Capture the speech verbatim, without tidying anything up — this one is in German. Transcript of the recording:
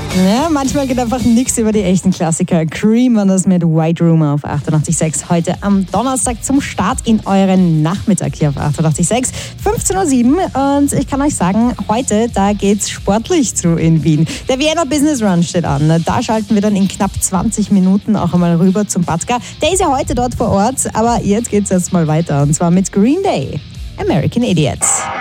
Ja, manchmal geht einfach nichts über die echten Klassiker. Cream war das mit White Room auf achtundachtzig Komma sechs. Heute am Donnerstag zum Start in euren Nachmittag hier auf achtundachtzig Komma sechs. fünfzehn Uhr sieben und ich kann euch sagen, heute, da geht's sportlich zu in Wien. Der Vienna Business Run steht an. Da schalten wir dann in knapp zwanzig Minuten auch einmal rüber zum Batka. Der ist ja heute dort vor Ort, aber jetzt geht's erst mal weiter und zwar mit Green Day, American Idiots.